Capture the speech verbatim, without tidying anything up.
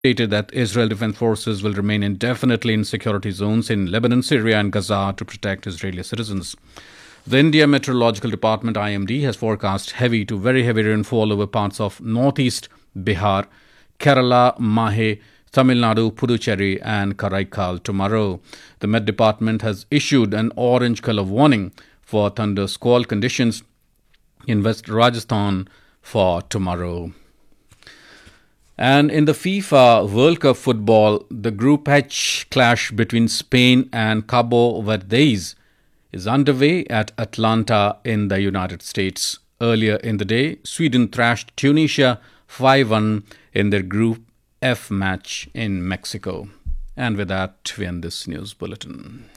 stated that Israel Defense Forces will remain indefinitely in security zones in Lebanon, Syria, and Gaza to protect Israeli citizens. The India Meteorological Department I M D has forecast heavy to very heavy rainfall over parts of northeast Bihar, Kerala, Mahe, Tamil Nadu, Puducherry, and Karaikal tomorrow. The Met Department has issued an orange color warning for thunder squall conditions in West Rajasthan for tomorrow. And in the FIFA World Cup football, the Group H clash between Spain and Cabo Verdes is underway at Atlanta in the United States. Earlier in the day, Sweden thrashed Tunisia five one in their Group F match in Mexico. And with that, we end this news bulletin.